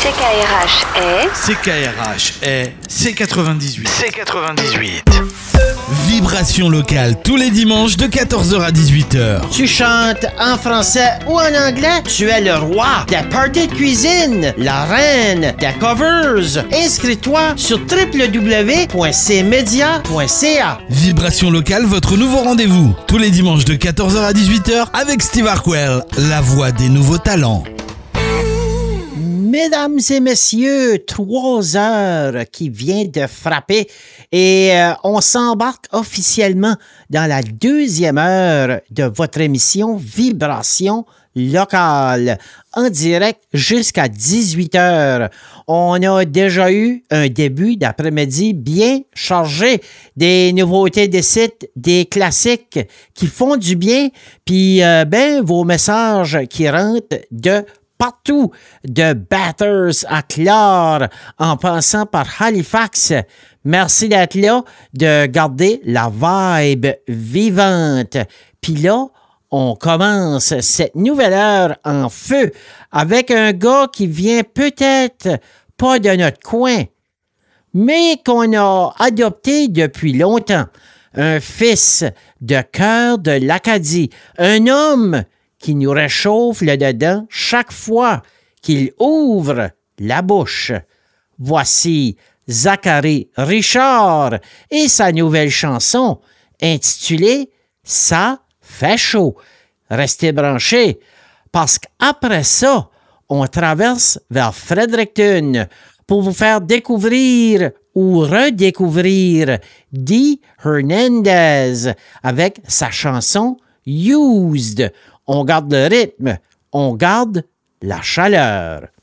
CKRH est C98. C98. Vibration locale tous les dimanches de 14h à 18h. Tu chantes en français ou en anglais? Tu es le roi des parties de cuisine, la reine des covers. Inscris-toi sur www.cmedia.ca. Vibration locale, votre nouveau rendez-vous. Tous les dimanches de 14h à 18h avec Steve Harquell, la voix des nouveaux talents. Mesdames et messieurs, 3 heures qui vient de frapper et on s'embarque officiellement dans la 2e heure de votre émission Vibration locale, en direct jusqu'à 18 heures. On a déjà eu un début d'après-midi bien chargé, des nouveautés des sites, des classiques qui font du bien, puis vos messages qui rentrent de partout, de Bathurst à Clare, en passant par Halifax. Merci d'être là, de garder la vibe vivante. Puis là, on commence cette nouvelle heure en feu avec un gars qui vient peut-être pas de notre coin, mais qu'on a adopté depuis longtemps. Un fils de cœur de l'Acadie, un homme qui nous réchauffe le dedans chaque fois qu'il ouvre la bouche. Voici Zachary Richard et sa nouvelle chanson intitulée « Ça fait chaud ». Restez branchés parce qu'après ça, on traverse vers Fredericton pour vous faire découvrir ou redécouvrir Dee Hernandez avec sa chanson « Used ». On garde le rythme, on garde la chaleur.